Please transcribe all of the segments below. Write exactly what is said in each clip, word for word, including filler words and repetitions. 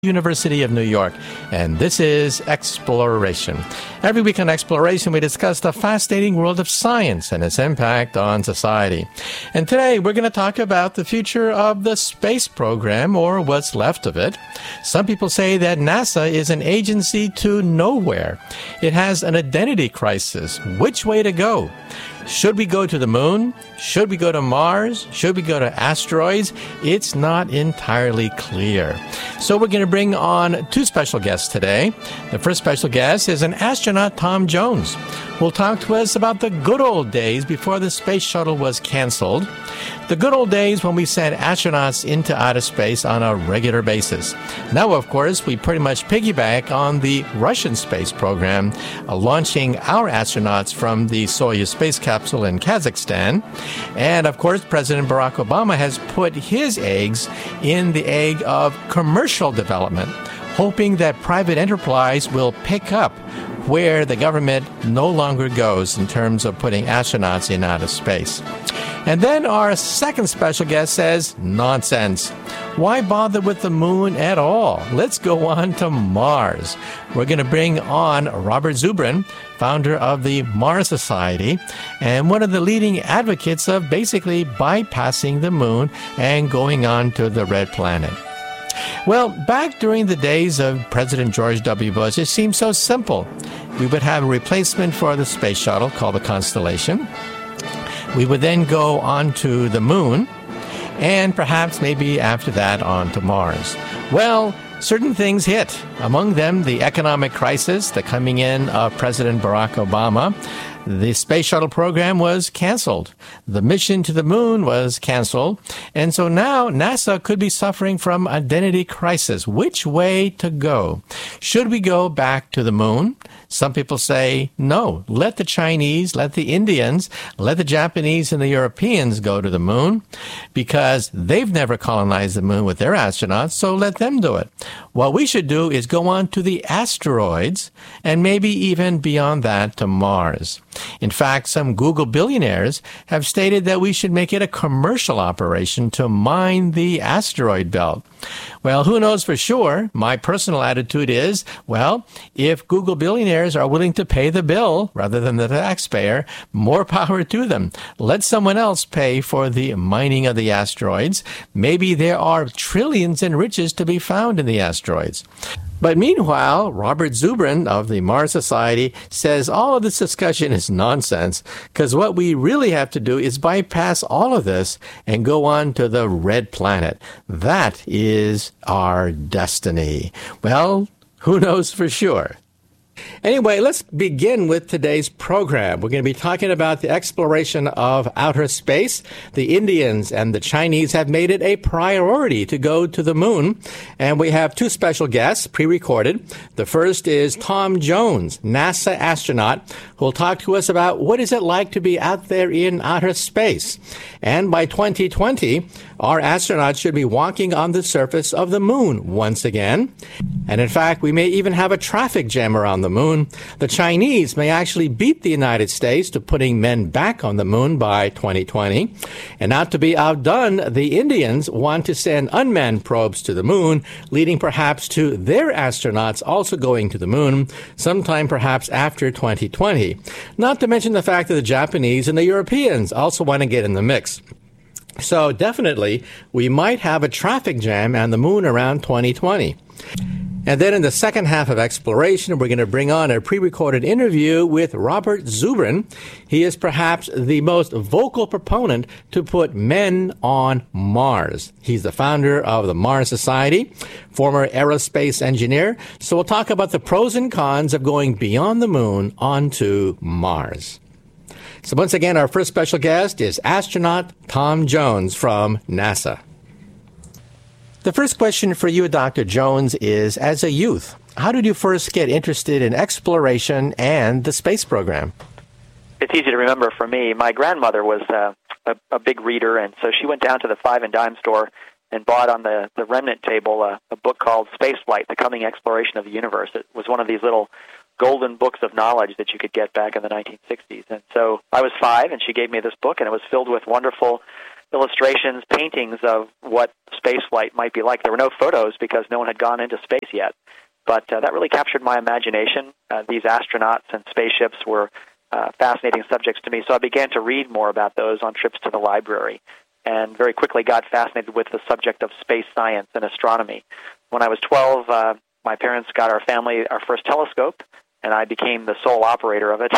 University of New York, and this is Exploration. Every week on Exploration, we discuss the fascinating world of science and its impact on society. And today, we're going to talk about the future of the space program, or what's left of it. Some people say that NASA is an agency to nowhere. It has an identity crisis. Which way to go? Should we go to the moon? Should we go to Mars? Should we go to asteroids? It's not entirely clear. So we're going to bring on two special guests today. The first special guest is an astronaut, Tom Jones, who will talk to us about the good old days before the space shuttle was canceled. The good old days when we sent astronauts into outer space on a regular basis. Now, of course, we pretty much piggyback on the Russian space program, uh, launching our astronauts from the Soyuz space capsule in Kazakhstan. And, of course, President Barack Obama has put his eggs in the egg of commercial development, hoping that private enterprise will pick up where the government no longer goes in terms of putting astronauts in outer space. And then our second special guest says, nonsense. Why bother with the moon at all? Let's go on to Mars. We're going to bring on Robert Zubrin, founder of the Mars Society, and one of the leading advocates of basically bypassing the moon and going on to the red planet. Well, back during the days of President George W. Bush, it seemed so simple. We would have a replacement for the space shuttle called the Constellation. We would then go on to the moon, and perhaps maybe after that on to Mars. Well, certain things hit. Among them, the economic crisis, the coming in of President Barack Obama. The space shuttle program was canceled. The mission to the moon was canceled. And so now NASA could be suffering from identity crisis. Which way to go? Should we go back to the moon? Some people say, no, let the Chinese, let the Indians, let the Japanese and the Europeans go to the moon because they've never colonized the moon with their astronauts, so let them do it. What we should do is go on to the asteroids and maybe even beyond that to Mars. In fact, some Google billionaires have stated that we should make it a commercial operation to mine the asteroid belt. Well, who knows for sure? My personal attitude is, well, if Google billionaires are willing to pay the bill rather than the taxpayer, more power to them. Let someone else pay for the mining of the asteroids. Maybe there are trillions in riches to be found in the asteroids. But meanwhile, Robert Zubrin of the Mars Society says all of this discussion is nonsense because what we really have to do is bypass all of this and go on to the red planet. That is our destiny. Well, who knows for sure? Anyway, let's begin with today's program. We're going to be talking about the exploration of outer space. The Indians and the Chinese have made it a priority to go to the moon. And we have two special guests pre-recorded. The first is Tom Jones, NASA astronaut, who will talk to us about what is it like to be out there in outer space. And by twenty twenty, our astronauts should be walking on the surface of the moon once again. And in fact, we may even have a traffic jam around the moon. The Chinese may actually beat the United States to putting men back on the moon by twenty twenty. And not to be outdone, the Indians want to send unmanned probes to the moon, leading perhaps to their astronauts also going to the moon sometime perhaps after twenty twenty. Not to mention the fact that the Japanese and the Europeans also want to get in the mix. So definitely, we might have a traffic jam on the moon around twenty twenty. And then in the second half of Exploration, we're going to bring on a pre-recorded interview with Robert Zubrin. He is perhaps the most vocal proponent to put men on Mars. He's the founder of the Mars Society, former aerospace engineer. So we'll talk about the pros and cons of going beyond the moon onto Mars. So once again, our first special guest is astronaut Tom Jones from NASA. The first question for you, Doctor Jones, is as a youth, how did you first get interested in exploration and the space program? It's easy to remember for me. My grandmother was uh, a, a big reader, and so she went down to the five and dime store and bought on the, the remnant table uh, a book called Spaceflight, The Coming Exploration of the Universe. It was one of these little golden books of knowledge that you could get back in the nineteen sixties. And so I was five, and she gave me this book, and it was filled with wonderful illustrations, paintings of what space flight might be like. There were no photos because no one had gone into space yet, but uh, that really captured my imagination. Uh, these astronauts and spaceships were uh, fascinating subjects to me, so I began to read more about those on trips to the library, and very quickly got fascinated with the subject of space science and astronomy. When I was twelve, uh, my parents got our family our first telescope, and I became the sole operator of it.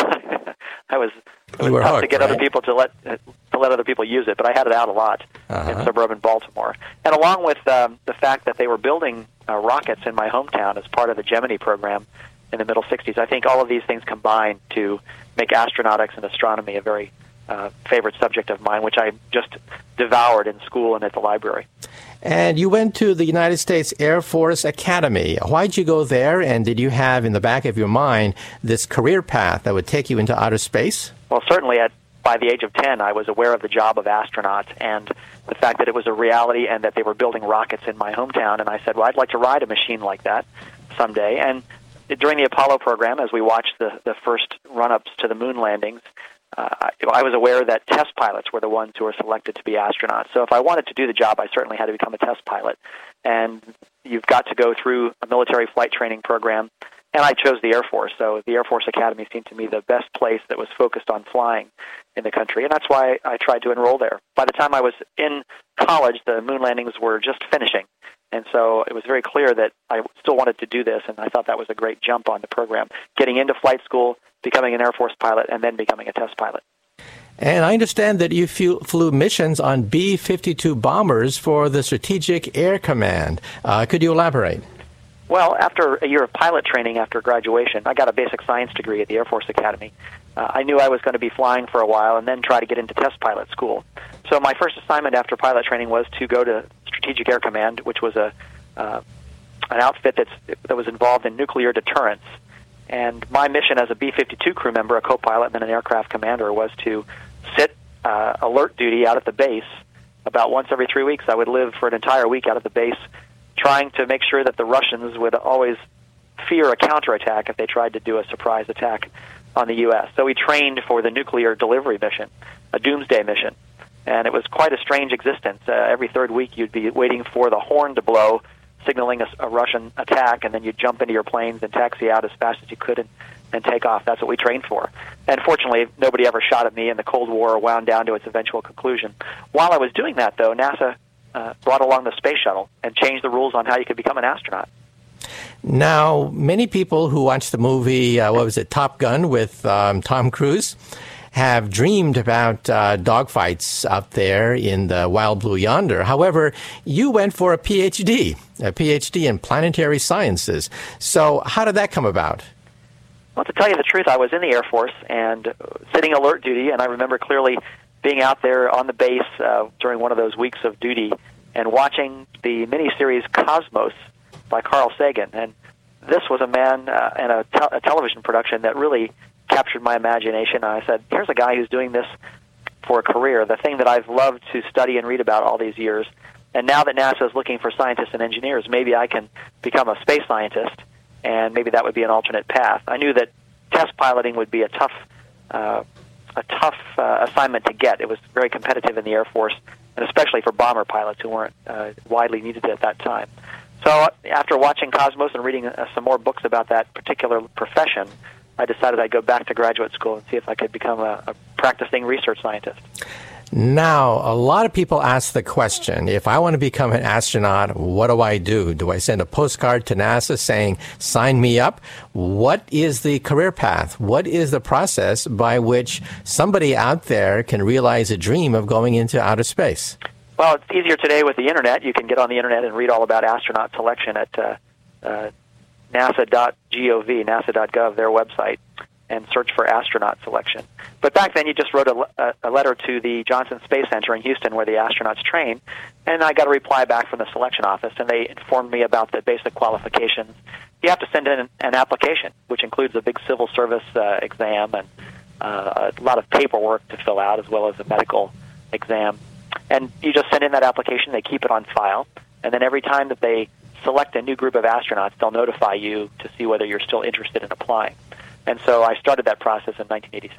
I was, it was tough hooked, to get right? other people to let to let other people use it, but I had it out a lot uh-huh. in suburban Baltimore. And along with um, the fact that they were building uh, rockets in my hometown as part of the Gemini program in the middle sixties, I think all of these things combined to make astronautics and astronomy a very uh, favorite subject of mine, which I just devoured in school and at the library. And you went to the United States Air Force Academy. Why'd you go there, and did you have in the back of your mind this career path that would take you into outer space? Well, certainly at by the age of ten, I was aware of the job of astronaut and the fact that it was a reality and that they were building rockets in my hometown. And I said, well, I'd like to ride a machine like that someday. And during the Apollo program, as we watched the, the first run-ups to the moon landings, uh, I, I was aware that test pilots were the ones who were selected to be astronauts. So if I wanted to do the job, I certainly had to become a test pilot. And you've got to go through a military flight training program. And I chose the Air Force, so the Air Force Academy seemed to me the best place that was focused on flying in the country, and that's why I tried to enroll there. By the time I was in college, the moon landings were just finishing, and so it was very clear that I still wanted to do this, and I thought that was a great jump on the program, getting into flight school, becoming an Air Force pilot, and then becoming a test pilot. And I understand that you flew, flew missions on B fifty-two bombers for the Strategic Air Command. Uh, could you elaborate? Well, after a year of pilot training after graduation, I got a basic science degree at the Air Force Academy. Uh, I knew I was going to be flying for a while and then try to get into test pilot school. So my first assignment after pilot training was to go to Strategic Air Command, which was a uh, an outfit that's, that was involved in nuclear deterrence. And my mission as a B fifty-two crew member, a co-pilot, and then an aircraft commander was to sit uh, alert duty out at the base. About once every three weeks, I would live for an entire week out at the base, trying to make sure that the Russians would always fear a counterattack if they tried to do a surprise attack on the U S. So we trained for the nuclear delivery mission, a doomsday mission. And it was quite a strange existence. Uh, every third week you'd be waiting for the horn to blow, signaling a, a Russian attack, and then you'd jump into your planes and taxi out as fast as you could and, and take off. That's what we trained for. And fortunately, nobody ever shot at me, and the Cold War wound down to its eventual conclusion. While I was doing that, though, NASA Uh, brought along the space shuttle and changed the rules on how you could become an astronaut. Now, many people who watched the movie, uh, what was it, Top Gun with um, Tom Cruise, have dreamed about uh, dogfights out there in the wild blue yonder. However, you went for a P H D, a P H D in planetary sciences. So how did that come about? Well, to tell you the truth, I was in the Air Force and sitting alert duty, and I remember clearly being out there on the base uh, during one of those weeks of duty and watching the miniseries Cosmos by Carl Sagan. And this was a man uh, and a, te- a television production that really captured my imagination. And I said, here's a guy who's doing this for a career, the thing that I've loved to study and read about all these years. And now that NASA is looking for scientists and engineers, maybe I can become a space scientist, and maybe that would be an alternate path. I knew that test piloting would be a tough uh, a tough uh, assignment to get. It was very competitive in the Air Force, and especially for bomber pilots who weren't uh, widely needed at that time. So uh, after watching Cosmos and reading uh, some more books about that particular profession, I decided I'd go back to graduate school and see if I could become a, a practicing research scientist. Now, a lot of people ask the question, if I want to become an astronaut, what do I do? Do I send a postcard to NASA saying, sign me up? What is the career path? What is the process by which somebody out there can realize a dream of going into outer space? Well, it's easier today with the Internet. You can get on the Internet and read all about astronaut selection at uh, uh, nasa dot gov, nasa dot gov, their website, and search for astronaut selection. But back then, you just wrote a, a letter to the Johnson Space Center in Houston where the astronauts train, and I got a reply back from the selection office, and they informed me about the basic qualifications. You have to send in an, an application, which includes a big civil service uh, exam and uh, a lot of paperwork to fill out, as well as a medical exam. And you just send in that application, they keep it on file, and then every time that they select a new group of astronauts, they'll notify you to see whether you're still interested in applying. And so I started that process in nineteen eighty-six.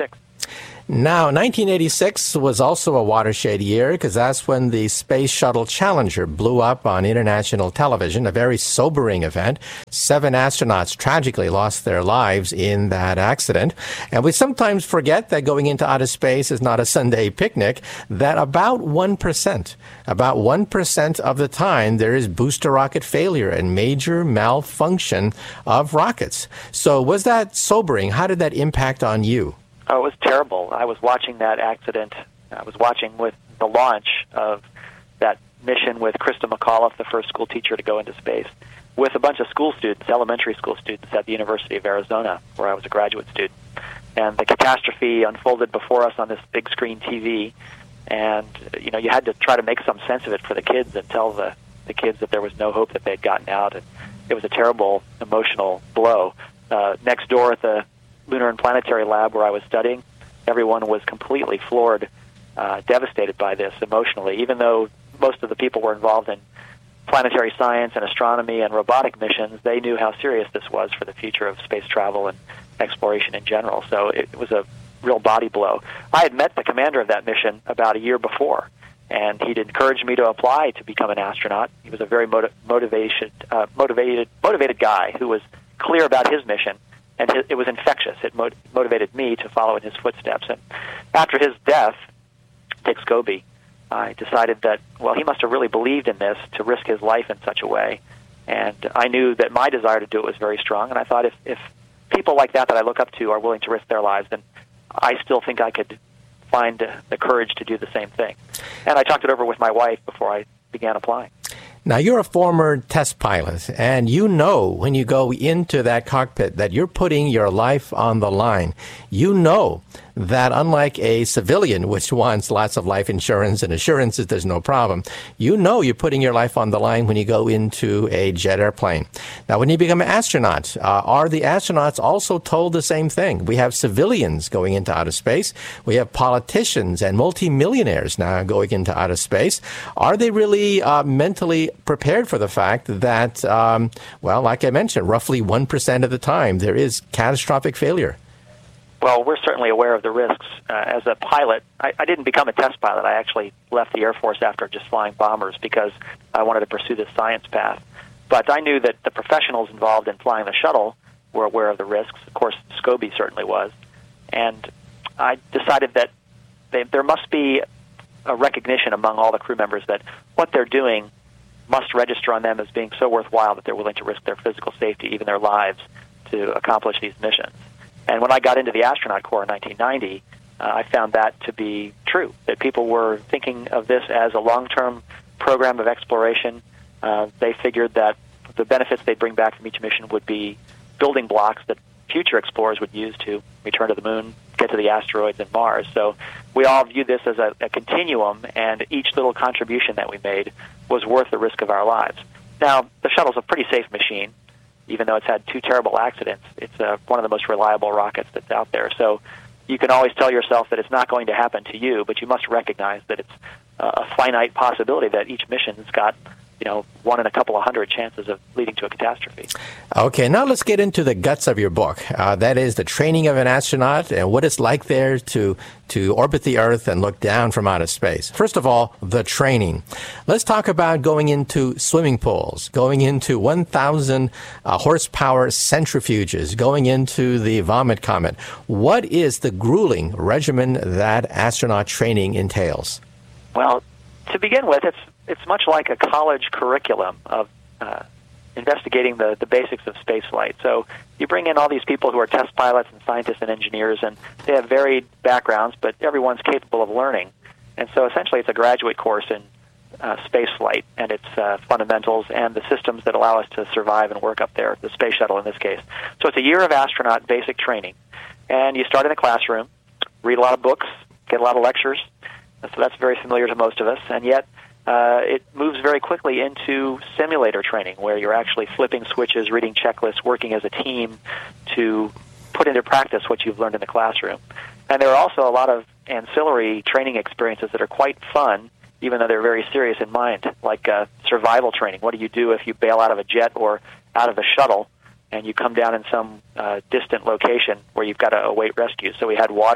Now, nineteen eighty-six was also a watershed year because that's when the Space Shuttle Challenger blew up on international television, a very sobering event. Seven astronauts tragically lost their lives in that accident. And we sometimes forget that going into outer space is not a Sunday picnic, that about one percent, about one percent of the time there is booster rocket failure and major malfunction of rockets. So was that sobering? How did that impact on you? Oh, it was terrible. I was watching that accident. I was watching with the launch of that mission with Krista McAuliffe, the first school teacher to go into space, with a bunch of school students, elementary school students at the University of Arizona, where I was a graduate student. And the catastrophe unfolded before us on this big screen T V. And, you know, you had to try to make some sense of it for the kids and tell the, the kids that there was no hope that they'd gotten out. And it was a terrible emotional blow. Uh, next door at the Lunar and Planetary Lab where I was studying, everyone was completely floored, uh, devastated by this emotionally, even though most of the people were involved in planetary science and astronomy and robotic missions. They knew how serious this was for the future of space travel and exploration in general. So it was a real body blow. I had met the commander of that mission about a year before, and he'd encouraged me to apply to become an astronaut. He was a very motiv- motivation, uh, motivated, motivated guy who was clear about his mission. And it was infectious. It mot- motivated me to follow in his footsteps. And after his death, Dick Scobie, I decided that, well, he must have really believed in this to risk his life in such a way. And I knew that my desire to do it was very strong. And I thought if, if people like that that I look up to are willing to risk their lives, then I still think I could find the courage to do the same thing. And I talked it over with my wife before I began applying. Now, you're a former test pilot, and you know when you go into that cockpit that you're putting your life on the line. You know that unlike a civilian, which wants lots of life insurance and assurances there's no problem, you know you're putting your life on the line when you go into a jet airplane. Now, when you become an astronaut, uh, are the astronauts also told the same thing? We have civilians going into outer space. We have politicians and multimillionaires now going into outer space. Are they really uh, mentally prepared for the fact that, um, well, like I mentioned, roughly one percent of the time there is catastrophic failure? Well, we're certainly aware of the risks. Uh, as a pilot, I, I didn't become a test pilot. I actually left the Air Force after just flying bombers because I wanted to pursue this science path. But I knew that the professionals involved in flying the shuttle were aware of the risks. Of course, Scobie certainly was. And I decided that they, there must be a recognition among all the crew members that what they're doing must register on them as being so worthwhile that they're willing to risk their physical safety, even their lives, to accomplish these missions. And when I got into the astronaut corps in nineteen ninety, uh, I found that to be true, that people were thinking of this as a long-term program of exploration. Uh, they figured that the benefits they'd bring back from each mission would be building blocks that future explorers would use to return to the moon, get to the asteroids and Mars. So we all viewed this as a, a continuum, and each little contribution that we made was worth the risk of our lives. Now, the shuttle's a pretty safe machine. Even though it's had two terrible accidents, it's uh, one of the most reliable rockets that's out there. So you can always tell yourself that it's not going to happen to you, but you must recognize that it's uh, a finite possibility that each mission's got, you know, one in a couple of hundred chances of leading to a catastrophe. Okay, now let's get into the guts of your book. Uh, that is the training of an astronaut and what it's like there to to orbit the Earth and look down from outer space. First of all, the training. Let's talk about going into swimming pools, going into one thousand uh, horsepower centrifuges, going into the Vomit Comet. What is the grueling regimen that astronaut training entails? Well, to begin with, it's it's much like a college curriculum of uh, investigating the, the basics of spaceflight. So you bring in all these people who are test pilots and scientists and engineers, and they have varied backgrounds, but everyone's capable of learning. And so essentially it's a graduate course in uh, spaceflight and its uh, fundamentals and the systems that allow us to survive and work up there, the space shuttle in this case. So it's a year of astronaut basic training. And you start in a classroom, read a lot of books, get a lot of lectures. So that's very familiar to most of us. And yet Uh, it moves very quickly into simulator training, where you're actually flipping switches, reading checklists, working as a team to put into practice what you've learned in the classroom. And there are also a lot of ancillary training experiences that are quite fun, even though they're very serious in mind, like uh, survival training. What do you do if you bail out of a jet or out of a shuttle and you come down in some uh, distant location where you've got to await rescue? So we had water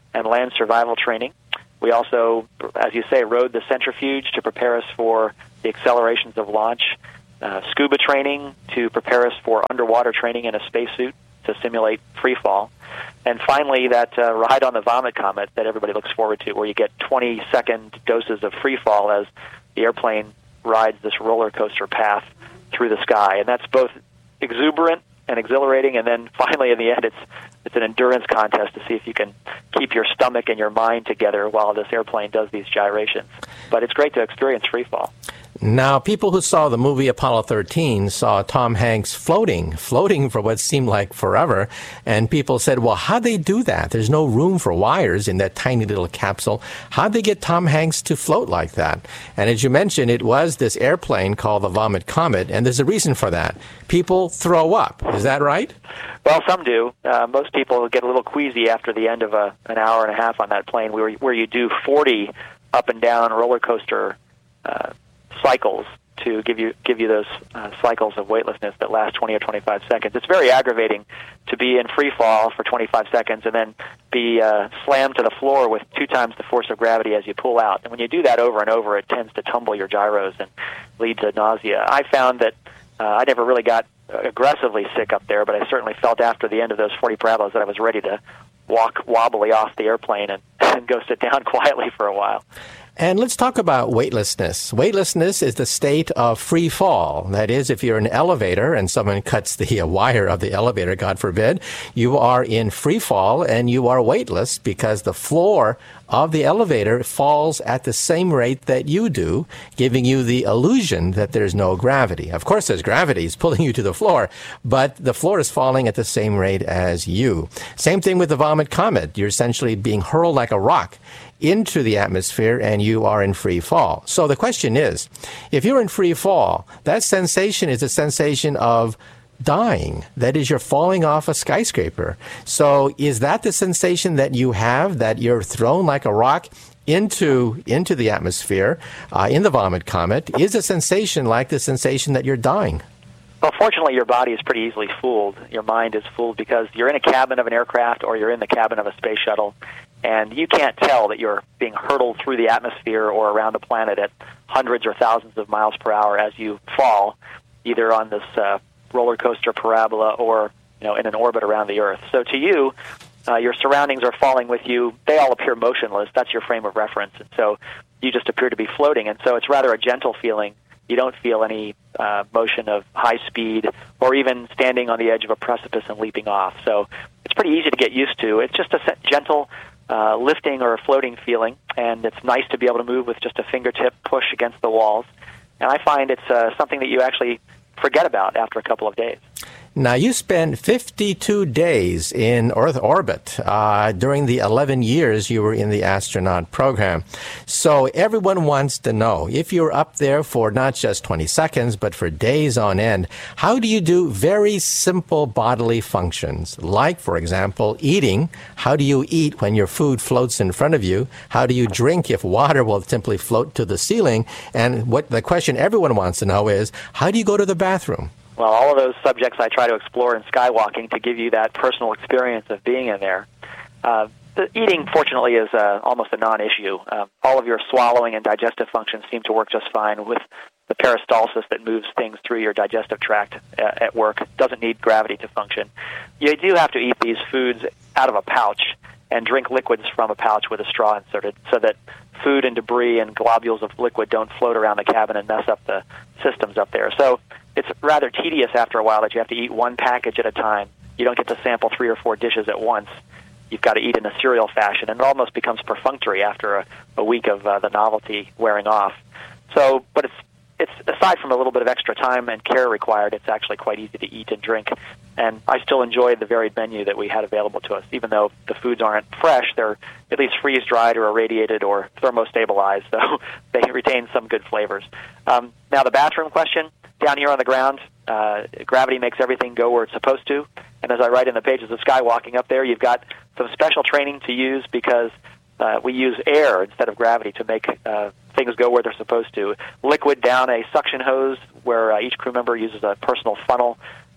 and land survival training. We also, as you say, rode the centrifuge to prepare us for the accelerations of launch, uh, scuba training to prepare us for underwater training in a spacesuit to simulate free fall, and finally that uh, ride on the Vomit Comet that everybody looks forward to, where you get twenty-second doses of free fall as the airplane rides this roller coaster path through the sky. And that's both exuberant and exhilarating, and then finally in the end it's it's an endurance contest to see if you can keep your stomach and your mind together while this airplane does these gyrations. But it's great to experience free fall. Now, people who saw the movie Apollo thirteen saw Tom Hanks floating, floating for what seemed like forever, and people said, well, how'd they do that? There's no room for wires in that tiny little capsule. How'd they get Tom Hanks to float like that? And as you mentioned, it was this airplane called the Vomit Comet, and there's a reason for that. People throw up. Is that right? Well, some do. Uh, most people get a little queasy after the end of a, an hour and a half on that plane, where, where you do forty up and down roller coaster uh cycles to give you give you those uh, cycles of weightlessness that last twenty or twenty-five seconds. It's very aggravating to be in free fall for twenty-five seconds and then be uh, slammed to the floor with two times the force of gravity as you pull out. And when you do that over and over, it tends to tumble your gyros and lead to nausea. I found that uh, I never really got aggressively sick up there, but I certainly felt after the end of those forty parabolas that I was ready to walk wobbly off the airplane and, and go sit down quietly for a while. And let's talk about weightlessness. Weightlessness is the state of free fall. That is, if you're in an elevator and someone cuts the uh, wire of the elevator, God forbid, you are in free fall and you are weightless because the floor of the elevator falls at the same rate that you do, giving you the illusion that there's no gravity. Of course, there's gravity. It's pulling you to the floor, but the floor is falling at the same rate as you. Same thing with the Vomit Comet. You're essentially being hurled like a rock into the atmosphere and you are in free fall. So the question is, if you're in free fall, that sensation is a sensation of dying. That is, you're falling off a skyscraper. So is that the sensation that you have, that you're thrown like a rock into into the atmosphere uh, in the Vomit Comet? Is a sensation like the sensation that you're dying? Well, fortunately, your body is pretty easily fooled. Your mind is fooled because you're in a cabin of an aircraft or you're in the cabin of a space shuttle, and you can't tell that you're being hurtled through the atmosphere or around a planet at hundreds or thousands of miles per hour as you fall, either on this uh, roller coaster parabola or you know in an orbit around the Earth. So to you, uh, your surroundings are falling with you. They all appear motionless. That's your frame of reference, and so you just appear to be floating. And so it's rather a gentle feeling. You don't feel any uh, motion of high speed or even standing on the edge of a precipice and leaping off. So it's pretty easy to get used to. It's just a gentle uh, lifting or a floating feeling, and it's nice to be able to move with just a fingertip push against the walls. And I find it's uh, something that you actually forget about after a couple of days. Now, you spent fifty-two days in Earth orbit uh, during the eleven years you were in the astronaut program. So everyone wants to know, if you're up there for not just twenty seconds, but for days on end, how do you do very simple bodily functions? Like, for example, eating. How do you eat when your food floats in front of you? How do you drink if water will simply float to the ceiling? And what the question everyone wants to know is, how do you go to the bathroom? Well, all of those subjects I try to explore in Skywalking to give you that personal experience of being in there. Uh, the eating, fortunately, is uh, almost a non-issue. Uh, all of your swallowing and digestive functions seem to work just fine with the peristalsis that moves things through your digestive tract uh, at work. It doesn't need gravity to function. You do have to eat these foods out of a pouch and drink liquids from a pouch with a straw inserted so that food and debris and globules of liquid don't float around the cabin and mess up the systems up there. So it's rather tedious after a while that you have to eat one package at a time. You don't get to sample three or four dishes at once. You've got to eat in a serial fashion, and it almost becomes perfunctory after a, a week of uh, the novelty wearing off. So, but it's it's aside from a little bit of extra time and care required, it's actually quite easy to eat and drink. And I still enjoy the varied menu that we had available to us, even though the foods aren't fresh. They're at least freeze-dried or irradiated or thermostabilized, so they retain some good flavors. Um, now, the bathroom question. Down here on the ground, uh, gravity makes everything go where it's supposed to. And as I write in the pages of Skywalking up there, you've got some special training to use because uh, we use air instead of gravity to make uh, things go where they're supposed to. Liquid down a suction hose where uh, each crew member uses a personal funnel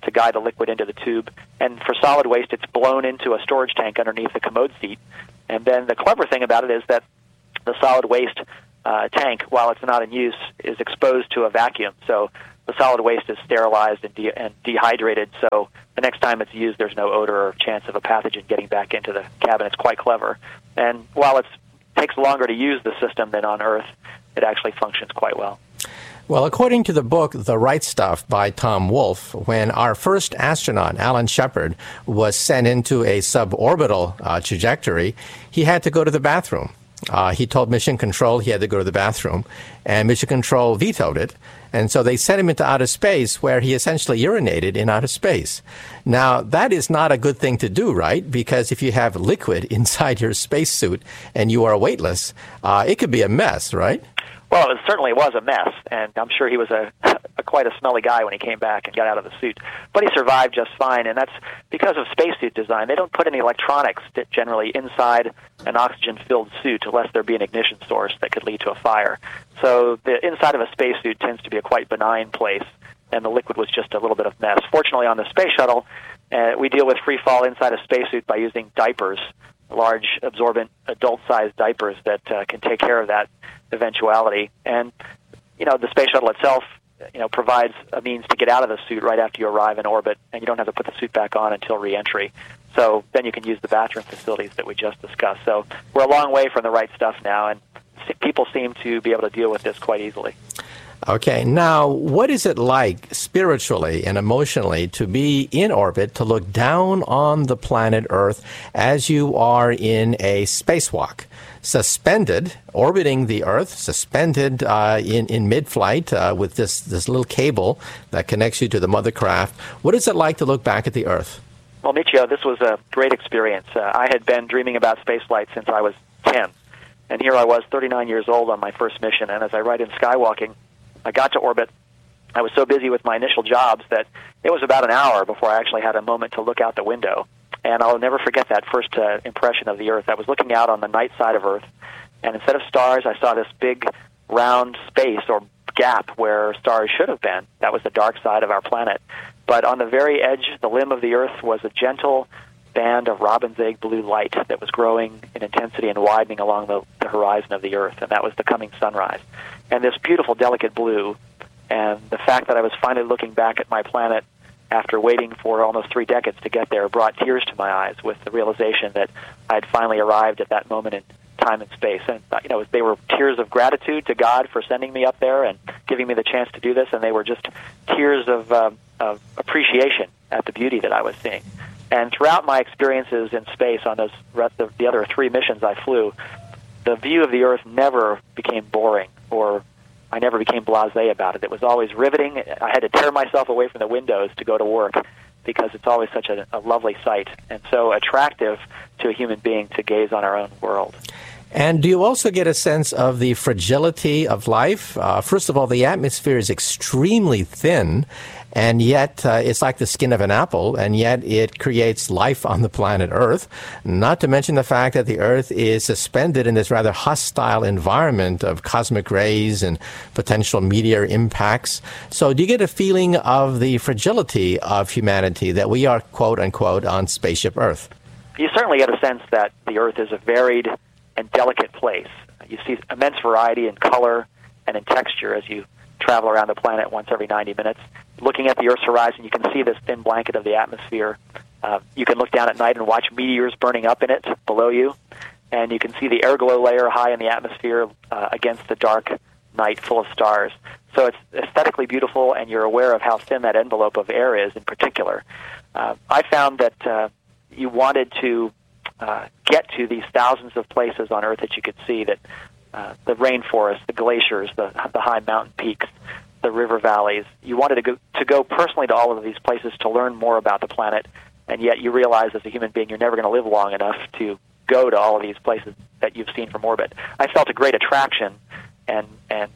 to guide the liquid into the tube. And for solid waste, it's blown into a storage tank underneath the commode seat. And then the clever thing about it is that the solid waste uh, tank, while it's not in use, is exposed to a vacuum. So the solid waste is sterilized and, de- and dehydrated, so the next time it's used, there's no odor or chance of a pathogen getting back into the cabin. It's quite clever. And while it takes longer to use the system than on Earth, it actually functions quite well. Well, according to the book, The Right Stuff by Tom Wolfe, when our first astronaut, Alan Shepard, was sent into a suborbital uh, trajectory, he had to go to the bathroom. Uh, he told Mission Control he had to go to the bathroom, and Mission Control vetoed it. And so they sent him into outer space, where he essentially urinated in outer space. Now, that is not a good thing to do, right? Because if you have liquid inside your spacesuit and you are weightless, uh, it could be a mess, right? Well, it certainly was a mess, and I'm sure he was a, a quite a smelly guy when he came back and got out of the suit. But he survived just fine, and that's because of spacesuit design. They don't put any electronics generally inside an oxygen-filled suit unless there be an ignition source that could lead to a fire. So the inside of a spacesuit tends to be a quite benign place, and the liquid was just a little bit of mess. Fortunately, on the space shuttle, uh, we deal with free fall inside a spacesuit by using diapers, large, absorbent, adult-sized diapers that uh, can take care of that eventuality. And, you know, the space shuttle itself, you know, provides a means to get out of the suit right after you arrive in orbit, and you don't have to put the suit back on until re-entry. So then you can use the bathroom facilities that we just discussed. So we're a long way from the right stuff now, and people seem to be able to deal with this quite easily. Okay, now, what is it like spiritually and emotionally to be in orbit, to look down on the planet Earth as you are in a spacewalk? Suspended, orbiting the Earth, suspended uh, in, in mid-flight uh, with this, this little cable that connects you to the mother craft. What is it like to look back at the Earth? Well, Michio, this was a great experience. Uh, I had been dreaming about spaceflight since I was ten, and here I was, thirty-nine years old on my first mission, and as I write in Skywalking, I got to orbit. I was so busy with my initial jobs that it was about an hour before I actually had a moment to look out the window. And I'll never forget that first uh, impression of the Earth. I was looking out on the night side of Earth, and instead of stars, I saw this big round space or gap where stars should have been. That was the dark side of our planet. But on the very edge, the limb of the Earth, was a gentle band of robin's egg blue light that was growing in intensity and widening along the, the horizon of the Earth, and that was the coming sunrise. And this beautiful, delicate blue, and the fact that I was finally looking back at my planet after waiting for almost three decades to get there, brought tears to my eyes with the realization that I had finally arrived at that moment in time and space. And, you know, they were tears of gratitude to God for sending me up there and giving me the chance to do this, and they were just tears of, uh, of appreciation at the beauty that I was seeing. And throughout my experiences in space on those the, the other three missions I flew, the view of the Earth never became boring, or I never became blasé about it. It was always riveting. I had to tear myself away from the windows to go to work because it's always such a, a lovely sight and so attractive to a human being to gaze on our own world. And do you also get a sense of the fragility of life? Uh, first of all, the atmosphere is extremely thin, and yet uh, it's like the skin of an apple, and yet it creates life on the planet Earth. Not to mention the fact that the Earth is suspended in this rather hostile environment of cosmic rays and potential meteor impacts. So do you get a feeling of the fragility of humanity, that we are, quote unquote, on spaceship Earth? You certainly get a sense that the Earth is a varied and delicate place. You see immense variety in color and in texture as you travel around the planet once every ninety minutes. Looking at the Earth's horizon, you can see this thin blanket of the atmosphere. Uh, you can look down at night and watch meteors burning up in it below you, and you can see the air glow layer high in the atmosphere uh, against the dark night full of stars. So it's aesthetically beautiful, and you're aware of how thin that envelope of air is in particular. Uh, I found that uh, you wanted to Uh, get to these thousands of places on Earth that you could see, that uh, the rainforests, the glaciers, the, the high mountain peaks, the river valleys. You wanted to go, to go personally to all of these places to learn more about the planet, and yet you realize as a human being you're never going to live long enough to go to all of these places that you've seen from orbit. I felt a great attraction and, and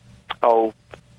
oh,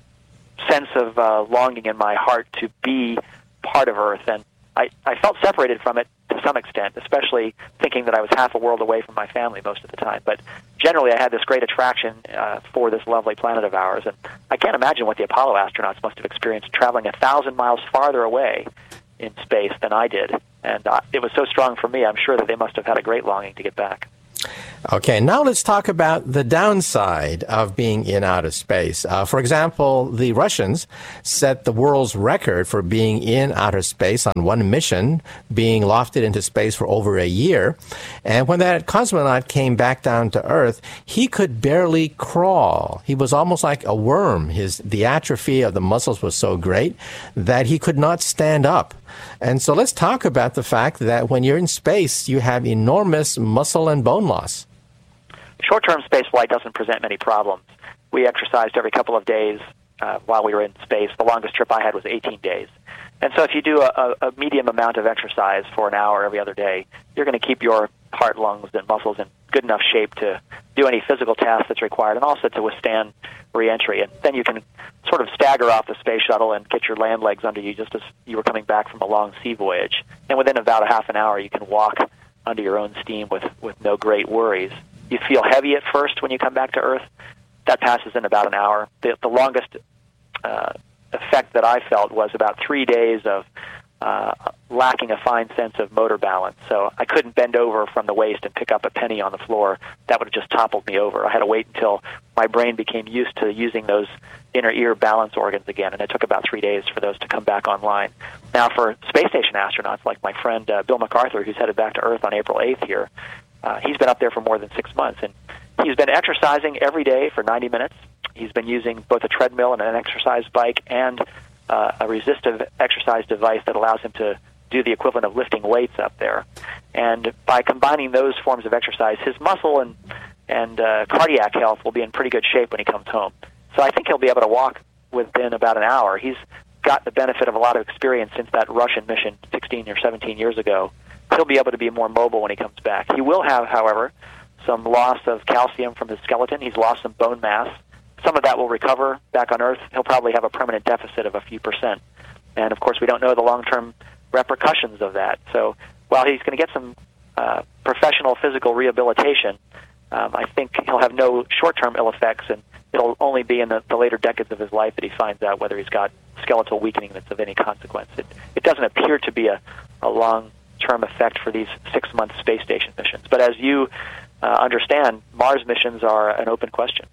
sense of uh, longing in my heart to be part of Earth, and I, I felt separated from it to some extent, especially thinking that I was half a world away from my family most of the time. But generally, I had this great attraction uh, for this lovely planet of ours, and I can't imagine what the Apollo astronauts must have experienced traveling a thousand miles farther away in space than I did. And uh, it was so strong for me, I'm sure that they must have had a great longing to get back. Okay, now let's talk about the downside of being in outer space. Uh, for example, the Russians set the world's record for being in outer space on one mission, being lofted into space for over a year. And when that cosmonaut came back down to Earth, he could barely crawl. He was almost like a worm. His the atrophy of the muscles was so great that he could not stand up. And so let's talk about the fact that when you're in space, you have enormous muscle and bone loss. Short-term space flight doesn't present many problems. We exercised every couple of days uh, while we were in space. The longest trip I had was eighteen days. And so if you do a, a medium amount of exercise for an hour every other day, you're going to keep your heart, lungs, and muscles in good enough shape to do any physical task that's required and also to withstand re-entry. And then you can sort of stagger off the space shuttle and get your land legs under you just as you were coming back from a long sea voyage. And within about a half an hour, you can walk under your own steam with, with no great worries. You feel heavy at first when you come back to Earth. That passes in about an hour. The, the longest uh, effect that I felt was about three days of uh, lacking a fine sense of motor balance. So I couldn't bend over from the waist and pick up a penny on the floor. That would have just toppled me over. I had to wait until my brain became used to using those inner ear balance organs again, and it took about three days for those to come back online. Now, for space station astronauts like my friend uh, Bill MacArthur, who's headed back to Earth on April eighth here, uh, he's been up there for more than six months, and he's been exercising every day for ninety minutes. He's been using both a treadmill and an exercise bike and uh, a resistive exercise device that allows him to do the equivalent of lifting weights up there. And by combining those forms of exercise, his muscle and, and uh, cardiac health will be in pretty good shape when he comes home. So I think he'll be able to walk within about an hour. He's got the benefit of a lot of experience since that Russian mission sixteen or seventeen years ago. He'll be able to be more mobile when he comes back. He will have, however, some loss of calcium from his skeleton. He's lost some bone mass. Some of that will recover back on Earth. He'll probably have a permanent deficit of a few percent. And, of course, we don't know the long-term repercussions of that. So while he's going to get some uh, professional physical rehabilitation, um, I think he'll have no short-term ill effects, and it'll only be in the, the later decades of his life that he finds out whether he's got skeletal weakening that's of any consequence. It, it doesn't appear to be a, a long-term effect for these six-month space station missions. But as you uh, understand, Mars missions are an open question.